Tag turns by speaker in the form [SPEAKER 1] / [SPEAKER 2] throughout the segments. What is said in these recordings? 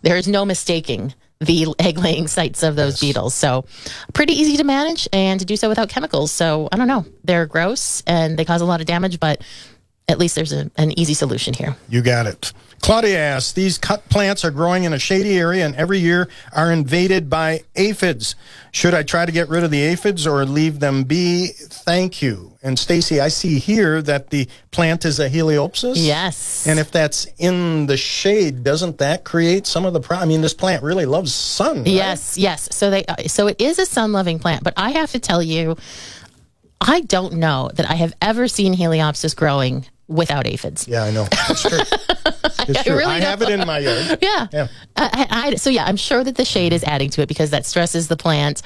[SPEAKER 1] There is no mistaking the egg-laying sites of those beetles. So pretty easy to manage and to do so without chemicals. So I don't know. They're gross and they cause a lot of damage, but at least there's an easy solution here.
[SPEAKER 2] You got it. Claudia asks, these cut plants are growing in a shady area and every year are invaded by aphids. Should I try to get rid of the aphids or leave them be? Thank you. And Stacy, I see here that the plant is a Heliopsis.
[SPEAKER 1] Yes.
[SPEAKER 2] And if that's in the shade, doesn't that create some of the problem? I mean, this plant really loves sun. Right?
[SPEAKER 1] Yes. So it is a sun-loving plant, but I have to tell you, I don't know that I have ever seen Heliopsis growing without aphids.
[SPEAKER 2] Yeah, I know. It's true. It's true. I have it in my yard.
[SPEAKER 1] Yeah. I'm sure that the shade is adding to it because that stresses the plant,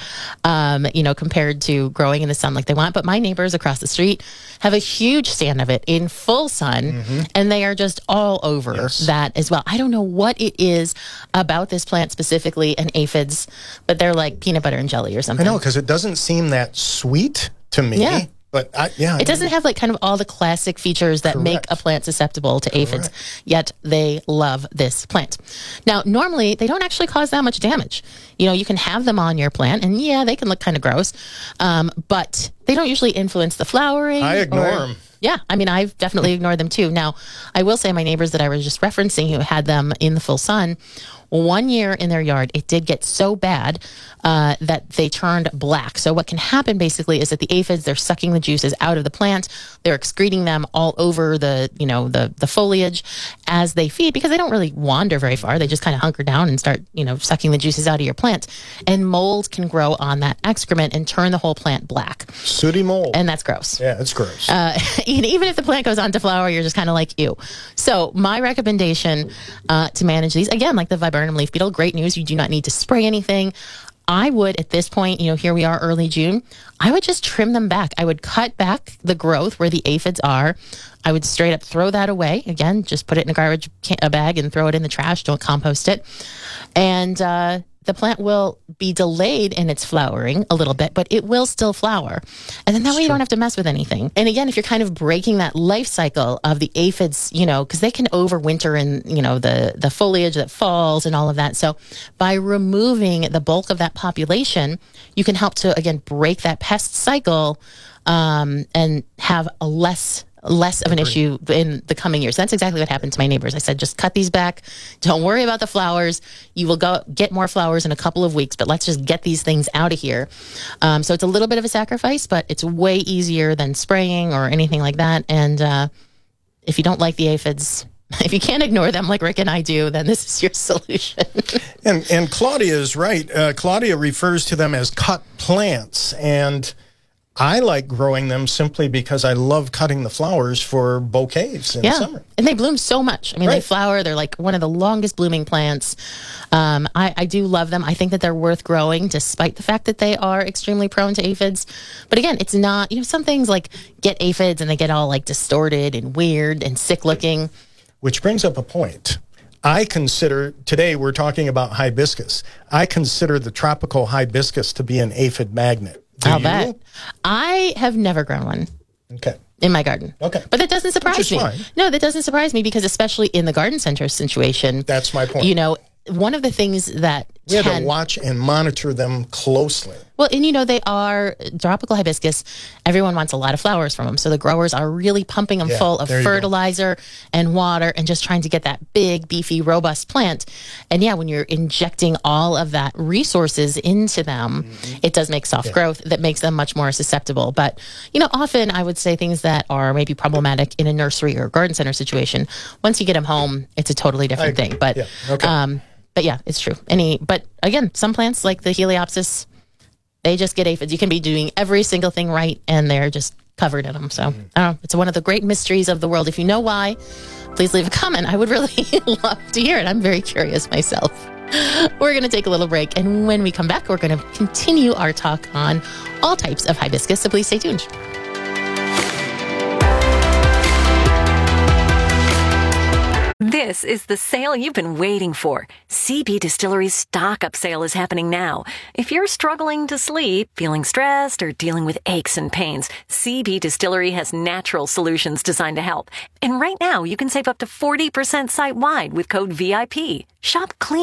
[SPEAKER 1] compared to growing in the sun like they want. But my neighbors across the street have a huge stand of it in full sun, and they are just all over that as well. I don't know what it is about this plant specifically and aphids, but they're like peanut butter and jelly or something.
[SPEAKER 2] I know, because it doesn't seem that sweet to me.
[SPEAKER 1] Yeah.
[SPEAKER 2] But
[SPEAKER 1] it doesn't have like kind of all the classic features that make a plant susceptible to aphids, yet they love this plant. Now, normally they don't actually cause that much damage. You can have them on your plant and they can look kind of gross, but they don't usually influence the flowering.
[SPEAKER 2] I ignore them.
[SPEAKER 1] Yeah, I mean, I've definitely ignored them too. Now, I will say my neighbors that I was just referencing who had them in the full sun, 1 year in their yard, it did get so bad that they turned black. So what can happen basically is that the aphids, they're sucking the juices out of the plant. They're excreting them all over the foliage as they feed because they don't really wander very far. They just kind of hunker down and start, sucking the juices out of your plant. And mold can grow on that excrement and turn the whole plant black.
[SPEAKER 2] Sooty mold.
[SPEAKER 1] And that's gross.
[SPEAKER 2] Yeah, it's gross.
[SPEAKER 1] Even if the plant goes on to flower, you're just kind of like, ew. So my recommendation to manage these, again, like the viburnum leaf beetle, great news. You do not need to spray anything. I would, at this point, here we are early June, I would just trim them back. I would cut back the growth where the aphids are. I would straight up throw that away. Again, just put it in a garbage bag and throw it in the trash. Don't compost it. And the plant will be delayed in its flowering a little bit, but it will still flower. And then that way you don't have to mess with anything. And again, if you're kind of breaking that life cycle of the aphids, because they can overwinter in, the foliage that falls and all of that. So by removing the bulk of that population, you can help to, again, break that pest cycle and have a less of an issue in the coming years. That's exactly what happened to my neighbors. I said, just cut these back. Don't worry about the flowers. You will go get more flowers in a couple of weeks, but let's just get these things out of here. So it's a little bit of a sacrifice, but it's way easier than spraying or anything like that. And if you don't like the aphids, if you can't ignore them like Rick and I do, then this is your solution.
[SPEAKER 2] and Claudia is right. Claudia refers to them as cut plants, and I like growing them simply because I love cutting the flowers for bouquets in the summer.
[SPEAKER 1] And they bloom so much. I mean, they flower. They're like one of the longest blooming plants. I do love them. I think that they're worth growing despite the fact that they are extremely prone to aphids. But again, it's not, some things like get aphids and they get all like distorted and weird and sick looking.
[SPEAKER 2] Which brings up a point. I consider, today we're talking about hibiscus. I consider the tropical hibiscus to be an aphid magnet.
[SPEAKER 1] I'll bet. I have never grown one.
[SPEAKER 2] Okay.
[SPEAKER 1] In my garden.
[SPEAKER 2] Okay.
[SPEAKER 1] But that doesn't surprise me.
[SPEAKER 2] Fine.
[SPEAKER 1] No, that doesn't surprise me because especially in the garden center situation.
[SPEAKER 2] That's my point.
[SPEAKER 1] One of the things that
[SPEAKER 2] we have to watch and monitor them closely.
[SPEAKER 1] Well, and they are tropical hibiscus. Everyone wants a lot of flowers from them. So the growers are really pumping them full of fertilizer and water and just trying to get that big, beefy, robust plant. And when you're injecting all of that resources into them, it does make soft growth that makes them much more susceptible. But, often I would say things that are maybe problematic in a nursery or garden center situation, once you get them home, it's a totally different thing. But, but it's true. But again, some plants like the Heliopsis, they just get aphids. You can be doing every single thing right, and they're just covered in them. So, I don't know. It's one of the great mysteries of the world. If you know why, please leave a comment. I would really love to hear it. I'm very curious myself. We're going to take a little break, and when we come back, we're going to continue our talk on all types of hibiscus. So please stay tuned.
[SPEAKER 3] This is the sale you've been waiting for. CB Distillery's stock up sale is happening now. If you're struggling to sleep, feeling stressed, or dealing with aches and pains, CB Distillery has natural solutions designed to help. And right now, you can save up to 40% site-wide with code VIP. Shop clean.